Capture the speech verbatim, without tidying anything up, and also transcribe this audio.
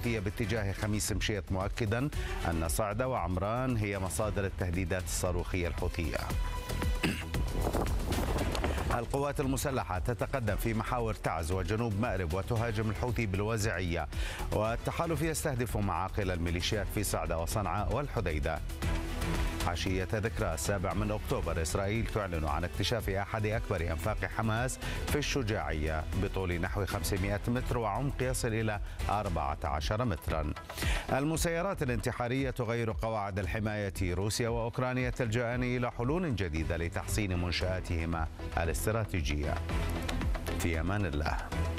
الحوثية باتجاه خميس مشيط، مؤكدا أن صعدة وعمران هي مصادر التهديدات الصاروخية الحوثية. القوات المسلحة تتقدم في محاور تعز وجنوب مأرب وتهاجم الحوثي بالوازعية، والتحالف يستهدف معاقل الميليشيات في صعدة وصنعاء والحديدة. عشية ذكرى السابع من أكتوبر، إسرائيل تعلن عن اكتشاف أحد أكبر أنفاق حماس في الشجاعية بطول نحو خمسمائة متر وعمق يصل إلى أربعة عشر مترا. المسيرات الانتحارية تغير قواعد الحماية، روسيا وأوكرانيا تلجأان إلى حلول جديدة لتحصين منشآتهما الاستراتيجية. في أمان الله.